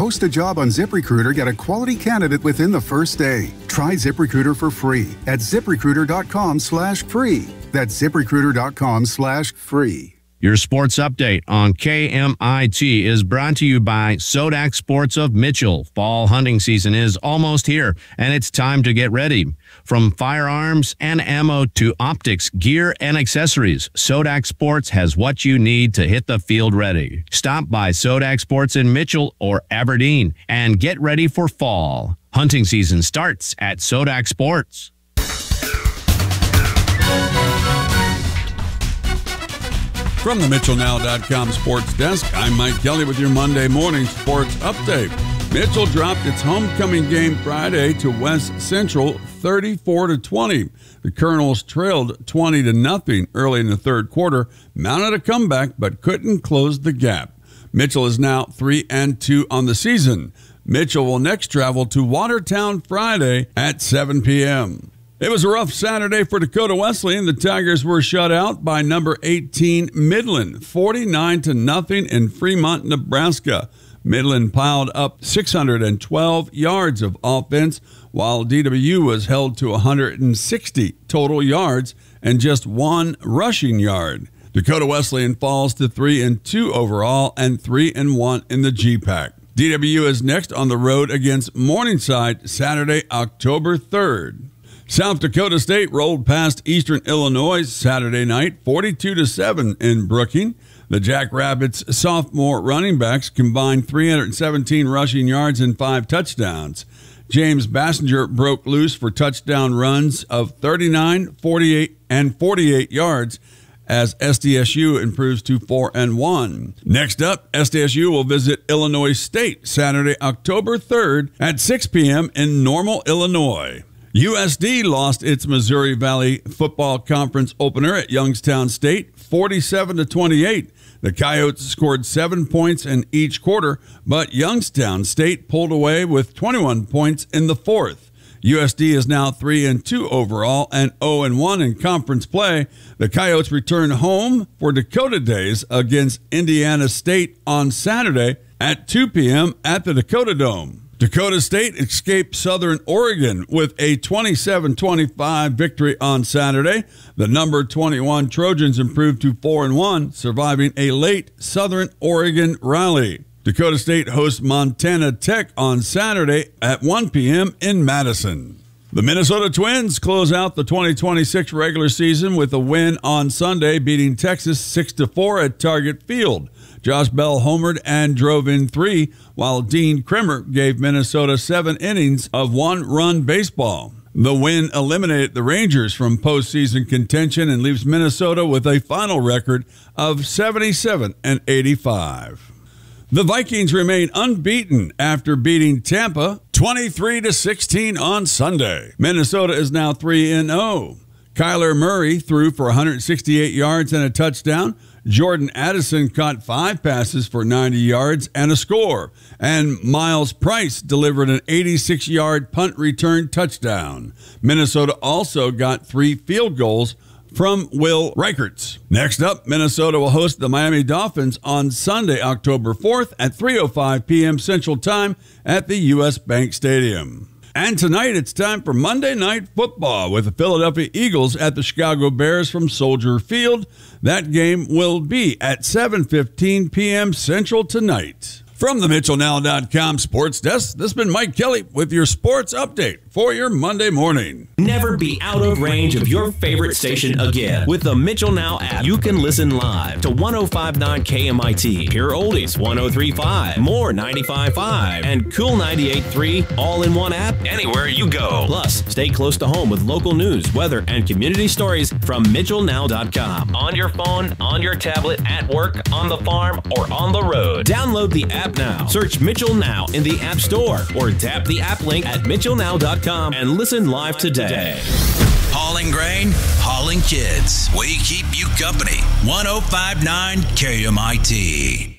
Post a job on ZipRecruiter, get a quality candidate within the first day. Try ZipRecruiter for free at ZipRecruiter.com/free. That's ZipRecruiter.com/free. Your sports update on KMIT is brought to you by Sodak Sports of Mitchell. Fall hunting season is almost here, and it's time to get ready. From firearms and ammo to optics, gear, and accessories, Sodak Sports has what you need to hit the field ready. Stop by Sodak Sports in Mitchell or Aberdeen and get ready for fall. Hunting season starts at Sodak Sports. From the MitchellNow.com sports desk, I'm Mike Kelly with your Monday morning sports update. Mitchell dropped its homecoming game Friday to West Central 34-20. The Colonels trailed 20-0 early in the third quarter, mounted a comeback but couldn't close the gap. Mitchell is now 3-2 on the season. Mitchell will next travel to Watertown Friday at 7 p.m. It was a rough Saturday for Dakota Wesleyan. The Tigers were shut out by number 18 Midland, 49-0 in Fremont, Nebraska. Midland piled up 612 yards of offense, while DWU was held to 160 total yards and just one rushing yard. Dakota Wesleyan falls to 3-2 overall and 3-1 in the GPAC. DWU is next on the road against Morningside Saturday, October 3rd. South Dakota State rolled past Eastern Illinois Saturday night, 42-7 in Brookings. The Jackrabbits' sophomore running backs combined 317 rushing yards and 5 touchdowns. James Bassinger broke loose for touchdown runs of 39, 48, and 48 yards as SDSU improves to 4-1. Next up, SDSU will visit Illinois State Saturday, October 3rd at 6 p.m. in Normal, Illinois. USD lost its Missouri Valley Football Conference opener at Youngstown State, 47-28. The Coyotes scored 7 points in each quarter, but Youngstown State pulled away with 21 points in the fourth. USD is now 3-2 overall and 0-1 in conference play. The Coyotes return home for Dakota Days against Indiana State on Saturday at 2 p.m. at the Dakota Dome. Dakota State escaped Southern Oregon with a 27-25 victory on Saturday. The number 21 Trojans improved to 4-1, surviving a late Southern Oregon rally. Dakota State hosts Montana Tech on Saturday at 1 p.m. in Madison. The Minnesota Twins close out the 2026 regular season with a win on Sunday, beating Texas 6-4 at Target Field. Josh Bell homered and drove in 3, while Dean Krimmer gave Minnesota 7 innings of one-run baseball. The win eliminated the Rangers from postseason contention and leaves Minnesota with a final record of 77-85. The Vikings remain unbeaten after beating Tampa 23-16 on Sunday. Minnesota is now 3-0. Kyler Murray threw for 168 yards and a touchdown. Jordan Addison caught 5 passes for 90 yards and a score. And Miles Price delivered an 86-yard punt return touchdown. Minnesota also got 3 field goals from Will Reichertz. Next up, Minnesota will host the Miami Dolphins on Sunday, October 4th at 3:05 p.m. Central Time at the U.S. Bank Stadium. And tonight, it's time for Monday Night Football with the Philadelphia Eagles at the Chicago Bears from Soldier Field. That game will be at 7:15 p.m. Central tonight. From the MitchellNow.com sports desk, this has been Mike Kelly with your sports update for your Monday morning. Never be out of range of your favorite station again. With the Mitchell Now app, you can listen live to 105.9 KMIT, Pure Oldies 103.5, More 95.5, and Cool 98.3 all in one app anywhere you go. Plus, stay close to home with local news, weather, and community stories from MitchellNow.com. On your phone, on your tablet, at work, on the farm, or on the road. Download the app now. Search Mitchell Now in the App Store or tap the app link at MitchellNow.com and listen live today. Hauling grain, hauling kids. We keep you company. 105.9 KMIT.